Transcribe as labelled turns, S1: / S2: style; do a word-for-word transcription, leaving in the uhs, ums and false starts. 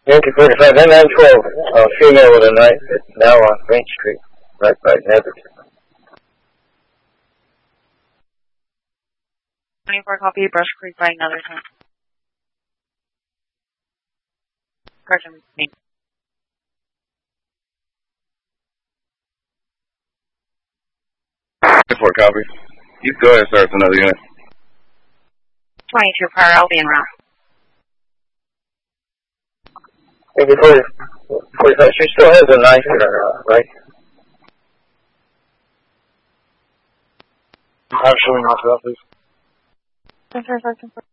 S1: Yankee forty-five, M N twelve, uh, female with a knife, now on Main Street, right by Netherton.
S2: twenty-four copy, Brush Creek by Netherton. Correction, me.
S3: twenty-four copy. You go ahead and start another unit.
S2: twenty-two prior, I'll be en route.
S1: Yankee forty-five, she still has a knife in her, uh, right?
S4: I'm showing off that, please.
S2: Ten four, ten four.